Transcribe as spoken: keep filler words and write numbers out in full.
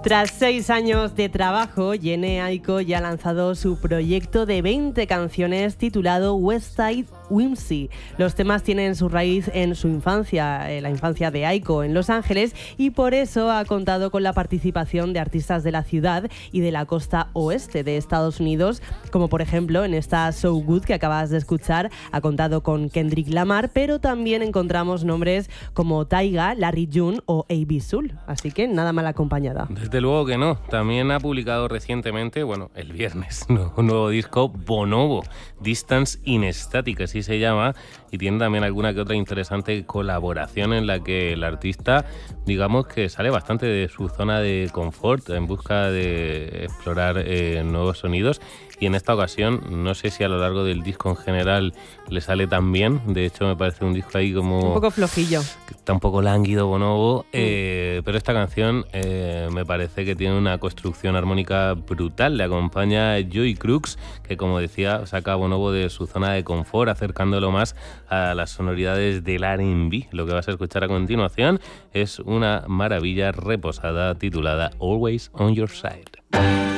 Tras seis años de trabajo, Jhené Aiko ya ha lanzado su proyecto de veinte canciones titulado West Side Whimsy. Los temas tienen su raíz en su infancia, en la infancia de Aiko en Los Ángeles, y por eso ha contado con la participación de artistas de la ciudad y de la costa oeste de Estados Unidos, como por ejemplo en esta So Good que acabas de escuchar, ha contado con Kendrick Lamar, pero también encontramos nombres como Tyga, Larry June o A B Soul, así que nada mal acompañada. Desde luego que no. También ha publicado recientemente, bueno, el viernes, ¿no? un nuevo disco, Bonobo, Distance in Static, así se llama, y tiene también alguna que otra interesante colaboración en la que el artista, digamos que sale bastante de su zona de confort en busca de explorar eh, nuevos sonidos. Y en esta ocasión, no sé si a lo largo del disco en general le sale tan bien. De hecho, me parece un disco ahí como... Un poco flojillo. Está un poco lánguido, Bonobo. Eh, pero esta canción eh, me parece que tiene una construcción armónica brutal. Le acompaña Joey Crooks, que como decía, saca a Bonobo de su zona de confort, acercándolo más a las sonoridades del R and B. Lo que vas a escuchar a continuación es una maravilla reposada titulada Always on Your Side.